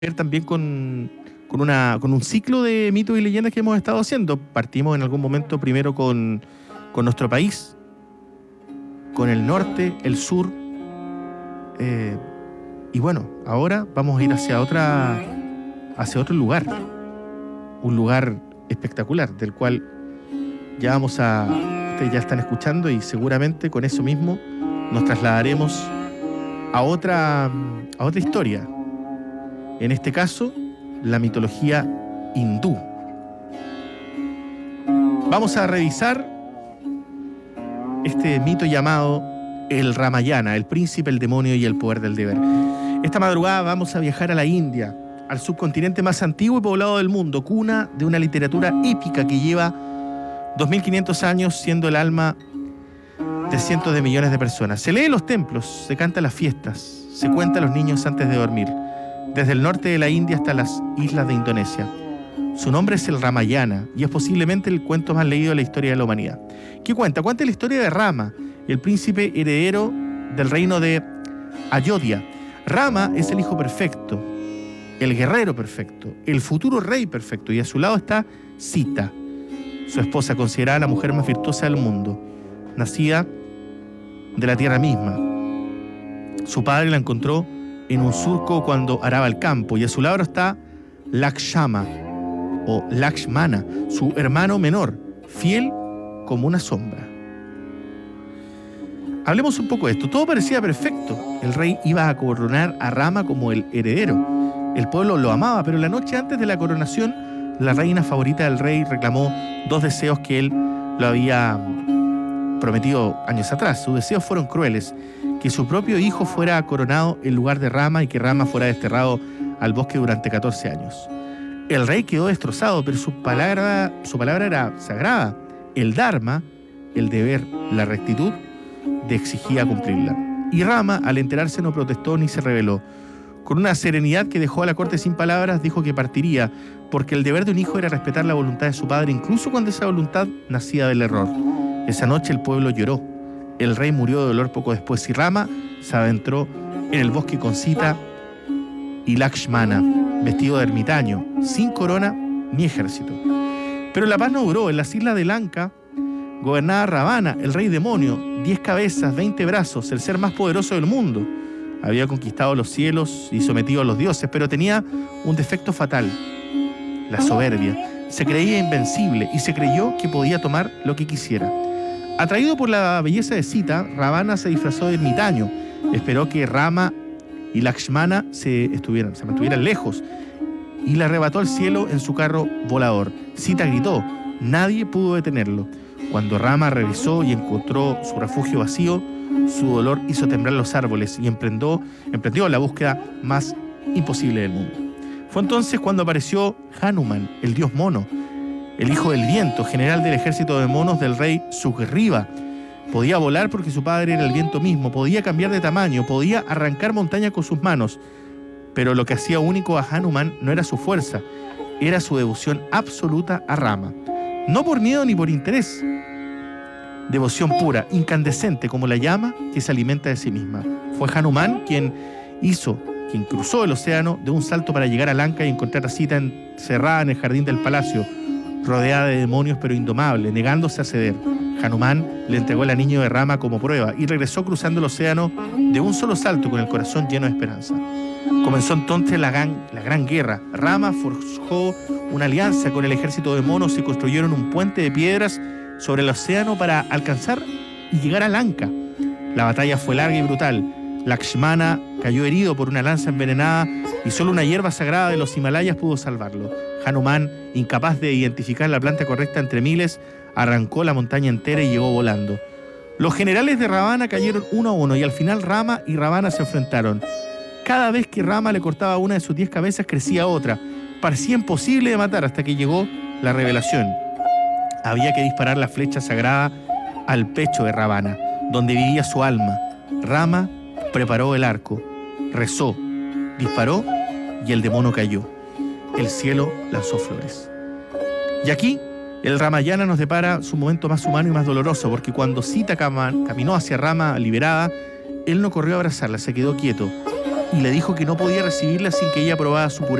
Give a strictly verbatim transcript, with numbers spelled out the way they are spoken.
ver también con, con, una, con un ciclo de mitos y leyendas que hemos estado haciendo. Partimos en algún momento primero con, con nuestro país, con el norte, el sur, eh, y bueno, ahora vamos a ir hacia otra, hacia otro lugar, un lugar espectacular, del cual ya vamos a, ustedes ya están escuchando y seguramente con eso mismo nos trasladaremos a otra, a otra historia. En este caso, la mitología hindú. Vamos a revisar este mito llamado el Ramayana, el príncipe, el demonio y el poder del deber. Esta madrugada vamos a viajar a la India, al subcontinente más antiguo y poblado del mundo, cuna de una literatura épica que lleva dos mil quinientos años siendo el alma de cientos de millones de personas. Se lee en los templos, se canta en las fiestas, se cuenta a los niños antes de dormir, desde el norte de la India hasta las islas de Indonesia. Su nombre es el Ramayana y es posiblemente el cuento más leído de la historia de la humanidad. ¿Qué cuenta? Cuenta la historia de Rama, el príncipe heredero del reino de Ayodhya. Rama es el hijo perfecto, el guerrero perfecto, el futuro rey perfecto, y a su lado está Sita, su esposa, considerada la mujer más virtuosa del mundo, nacida de la tierra misma. Su padre la encontró en un surco cuando araba el campo, y a su lado está Lakshmana o Lakshmana, su hermano menor, fiel como una sombra. Hablemos un poco de esto. Todo parecía perfecto. El rey iba a coronar a Rama como el heredero. El pueblo lo amaba, pero la noche antes de la coronación, la reina favorita del rey reclamó dos deseos que él lo había prometido años atrás. Sus deseos fueron crueles: que su propio hijo fuera coronado en lugar de Rama y que Rama fuera desterrado al bosque durante catorce años. El rey quedó destrozado, pero su palabra, su palabra era sagrada. El Dharma, el deber, la rectitud, de exigía cumplirla. Y Rama, al enterarse, no protestó ni se rebeló. Con una serenidad que dejó a la corte sin palabras, dijo que partiría, porque el deber de un hijo era respetar la voluntad de su padre, incluso cuando esa voluntad nacía del error. Esa noche el pueblo lloró. El rey murió de dolor poco después y Rama se adentró en el bosque con Sita y Lakshmana, vestido de ermitaño, sin corona ni ejército. Pero la paz no duró. En las islas de Lanka gobernaba Ravana, el rey demonio, diez cabezas, veinte brazos, el ser más poderoso del mundo. Había conquistado los cielos y sometido a los dioses, pero tenía un defecto fatal: la soberbia. Se creía invencible y se creyó que podía tomar lo que quisiera. Atraído por la belleza de Sita, Ravana se disfrazó de ermitaño. Esperó que Rama y Lakshmana se, estuvieran, se mantuvieran lejos y le arrebató al cielo en su carro volador. Sita gritó. Nadie pudo detenerlo. Cuando Rama revisó y encontró su refugio vacío, su dolor hizo temblar los árboles y emprendió, emprendió la búsqueda más imposible del mundo. Fue entonces cuando apareció Hanuman, el dios mono, el hijo del viento, general del ejército de monos del rey Sugriva. Podía volar porque su padre era el viento mismo, podía cambiar de tamaño, podía arrancar montañas con sus manos. Pero lo que hacía único a Hanuman no era su fuerza, era su devoción absoluta a Rama. No por miedo ni por interés. Devoción pura, incandescente como la llama que se alimenta de sí misma. Fue Hanuman quien hizo, quien cruzó el océano de un salto para llegar a Lanka y encontrar a Sita encerrada en el jardín del palacio, rodeada de demonios pero indomable, negándose a ceder. Hanuman le entregó el anillo de Rama como prueba y regresó cruzando el océano de un solo salto con el corazón lleno de esperanza. Comenzó entonces la gran, la gran guerra. Rama forjó una alianza con el ejército de monos y construyeron un puente de piedras sobre el océano para alcanzar y llegar a Lanka. La batalla fue larga y brutal. Lakshmana cayó herido por una lanza envenenada y solo una hierba sagrada de los Himalayas pudo salvarlo. Hanuman, incapaz de identificar la planta correcta entre miles, arrancó la montaña entera y llegó volando. Los generales de Ravana cayeron uno a uno y al final Rama y Ravana se enfrentaron. Cada vez que Rama le cortaba una de sus diez cabezas, crecía otra. Parecía imposible de matar hasta que llegó la revelación. Había que disparar la flecha sagrada al pecho de Ravana, donde vivía su alma. Rama preparó el arco, rezó, disparó y el demonio cayó. El cielo lanzó flores. Y aquí el Ramayana nos depara su momento más humano y más doloroso, porque cuando Sita caminó hacia Rama liberada, él no corrió a abrazarla, se quedó quieto. y le dijo que no podía recibirla sin que ella probara su pureza.